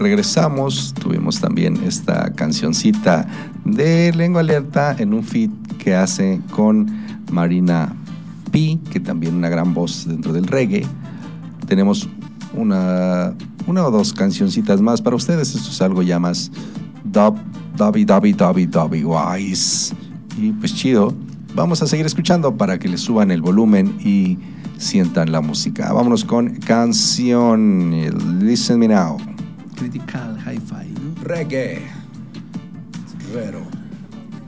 regresamos. Tuvimos también esta cancioncita de Lengua Alerta en un feat que hace con Marina P, que también una gran voz dentro del reggae. Tenemos una o dos cancioncitas más para ustedes. Esto es algo ya más dubby wise. Y pues chido. Vamos a seguir escuchando para que le suban el volumen y sientan la música. Vámonos con canción Listen Me Now. Critical Hi-Fi, ¿no? Reggae. Guerrero.